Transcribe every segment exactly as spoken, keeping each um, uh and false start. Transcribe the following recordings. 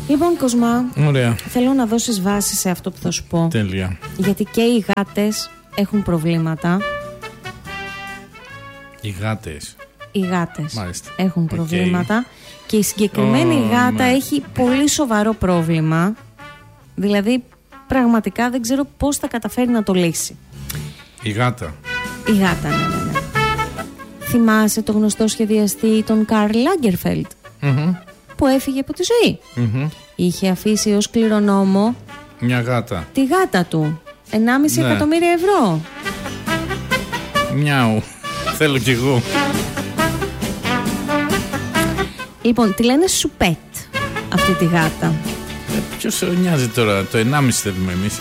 Λοιπόν, Κοσμά, ωραία. Θέλω να δώσεις βάση σε αυτό που θα σου πω. Τέλεια. Γιατί και οι γάτες έχουν προβλήματα. Οι γάτες. Οι γάτες Μάλιστα. έχουν Okay. προβλήματα. Και η συγκεκριμένη oh, γάτα man. έχει πολύ σοβαρό πρόβλημα. Δηλαδή, πραγματικά δεν ξέρω πώς θα καταφέρει να το λύσει. Η γάτα. Η γάτα, ναι, ναι, ναι. Θυμάσαι το γνωστό σχεδιαστή τον Καρλ Λάγκερφελντ, Mm-hmm. που έφυγε από τη ζωή. Mm-hmm. Είχε αφήσει ως κληρονόμο μια γάτα. Τη γάτα του. ενάμιση ναι. εκατομμύρια ευρώ. Μιάου. Θέλω κι εγώ. Λοιπόν, τη λένε Σουπέτ αυτή τη γάτα. Ε, ποιος σε νοιάζει τώρα, το ενάμιση θέλουμε εμείς.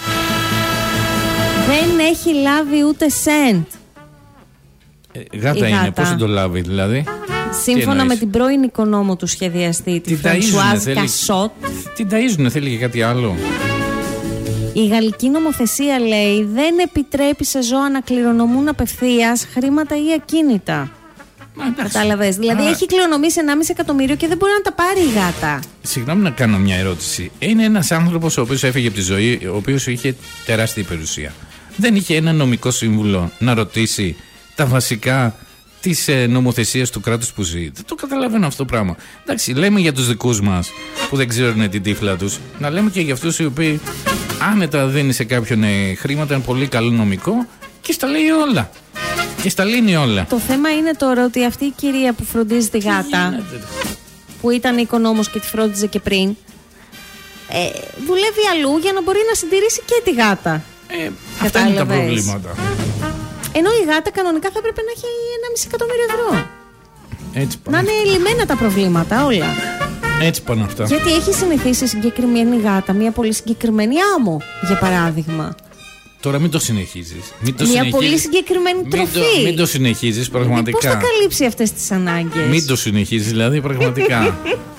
Δεν έχει λάβει ούτε σεντ. Ε, γάτα η είναι, γάτα. πώς θα το λάβει δηλαδή. Σύμφωνα με την πρώην οικονόμο του σχεδιαστή, τη Φρανσουάζ Κασότ. Την ταΐζουνε, θέλει και κάτι άλλο. Η γαλλική νομοθεσία, λέει, δεν επιτρέπει σε ζώα να κληρονομούν απευθείας χρήματα ή ακίνητα. Κατάλαβες. Δηλαδή Α. έχει κληρονομήσει ενάμιση εκατομμύριο και δεν μπορεί να τα πάρει η γάτα. Συγγνώμη να κάνω μια ερώτηση. Είναι ένας άνθρωπος ο οποίος έφυγε από τη ζωή, ο οποίος είχε τεράστια περιουσία. Δεν είχε ένα νομικό σύμβουλο να ρωτήσει τα βασικά της ε, νομοθεσίας του κράτους που ζει. Δεν το καταλαβαίνω αυτό το πράγμα. Εντάξει, λέμε για τους δικούς μας που δεν ξέρουν την τύφλα τους. Να λέμε και για αυτούς οι οποίοι άνετα δίνει σε κάποιον ε, χρήματα, ένα πολύ καλό νομικό και στα λέει όλα. Και στα λύνει όλα. Το θέμα είναι τώρα ότι αυτή η κυρία που φροντίζει τη γάτα, που ήταν οικονόμος και τη φρόντιζε και πριν, ε, δουλεύει αλλού για να μπορεί να συντηρήσει και τη γάτα. Ε, αυτά είναι τα προβλήματα. Ενώ η γάτα κανονικά θα έπρεπε να έχει ενάμιση εκατομμύριο ευρώ. Έτσι πάνε. Να είναι λυμμένα τα προβλήματα όλα. Έτσι πάνε αυτά. Γιατί έχει συνηθίσει συγκεκριμένη γάτα μια πολύ συγκεκριμένη άμμο, για παράδειγμα. Τώρα μην το συνεχίζεις. Μην το μια συνεχίζεις. πολύ συγκεκριμένη τροφή. Μην το, μην το συνεχίζεις πραγματικά. Πώς θα καλύψει αυτές τις ανάγκες. Μην το συνεχίζεις δηλαδή πραγματικά.